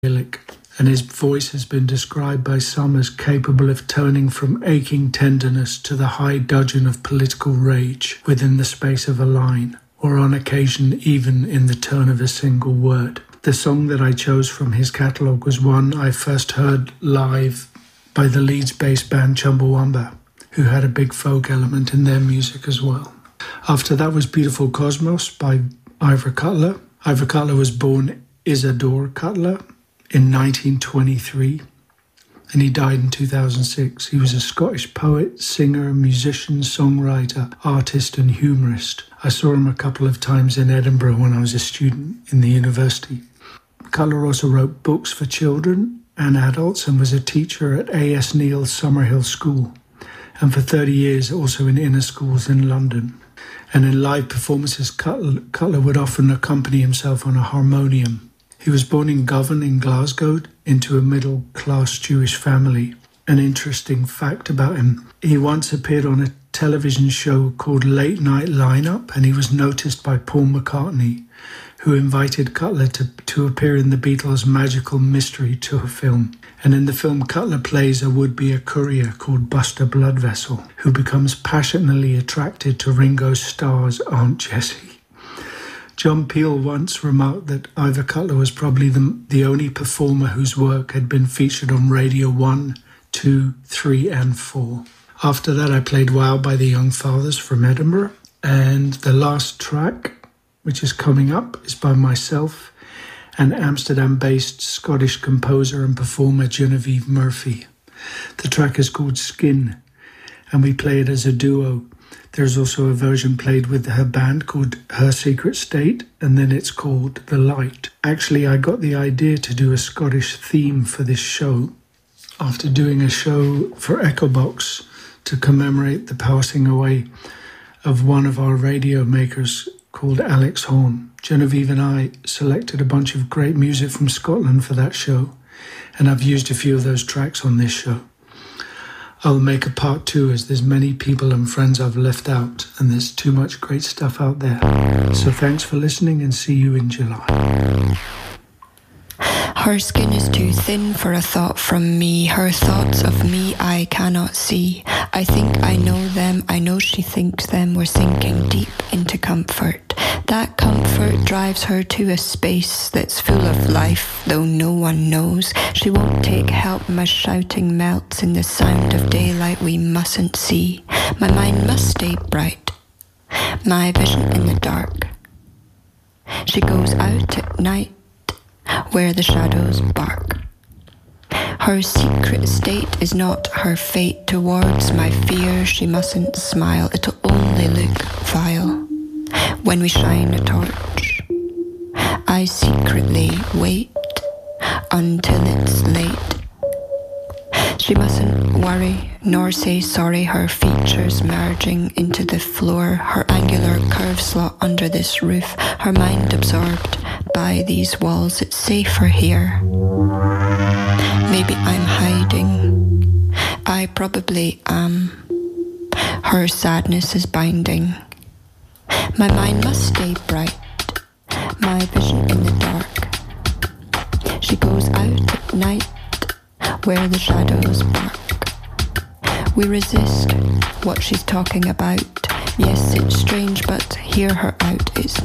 and his voice has been described by some as capable of turning from aching tenderness to the high dudgeon of political rage within the space of a line, or on occasion even in the turn of a single word. The song that I chose from his catalogue was one I first heard live by the Leeds-based band Chumbawamba, who had a big folk element in their music as well. After that was Beautiful Cosmos by Ivor Cutler. Ivor Cutler was born Isadore Cutler in 1923, and he died in 2006. He was a Scottish poet, singer, musician, songwriter, artist and humorist. I saw him a couple of times in Edinburgh when I was a student in the university. Cutler also wrote books for children and adults and was a teacher at A.S. Neil's Summerhill School, and for 30 years also in inner schools in London. And in live performances, Cutler would often accompany himself on a harmonium. He was born in Govan in Glasgow into a middle-class Jewish family. An interesting fact about him, he once appeared on a television show called Late Night Lineup, and he was noticed by Paul McCartney, who invited Cutler to appear in the Beatles' Magical Mystery Tour film. And in the film, Cutler plays a would-be a courier called Buster Bloodvessel, who becomes passionately attracted to Ringo Starr's Aunt Jessie. John Peel once remarked that Ivor Cutler was probably the only performer whose work had been featured on Radio 1, 2, 3 and 4. After that I played Wow by the Young Fathers from Edinburgh, and the last track, which is coming up, is by myself and Amsterdam-based Scottish composer and performer Genevieve Murphy. The track is called Skin, and we play it as a duo. There's also a version played with her band called Her Secret State, and then it's called The Light. Actually, I got the idea to do a Scottish theme for this show after doing a show for Echo Box to commemorate the passing away of one of our radio makers called Alex Horn. Genevieve and I selected a bunch of great music from Scotland for that show, and I've used a few of those tracks on this show. I'll make a part 2 as there's many people and friends I've left out, and there's too much great stuff out there. So thanks for listening, and see you in July. Her skin is too thin for a thought from me. Her thoughts of me I cannot see. I think I know them, I know she thinks them. We're sinking deep into comfort. That comfort drives her to a space that's full of life, though no one knows. She won't take help, my shouting melts in the sound of daylight we mustn't see. My mind must stay bright, my vision in the dark. She goes out at night, where the shadows bark. Her secret state is not her fate. Towards my fear she mustn't smile, it'll only look vile. When we shine a torch, I secretly wait until it's late. She mustn't worry nor say sorry, her features merging into the floor, her angular curve slot under this roof, her mind absorbed by these walls. It's safer here. Maybe I'm hiding, I probably am. Her sadness is binding. My mind must stay bright, my vision in the dark. She goes out at night, where the shadows bark. We resist what she's talking about. Yes, it's strange, but hear her out. It's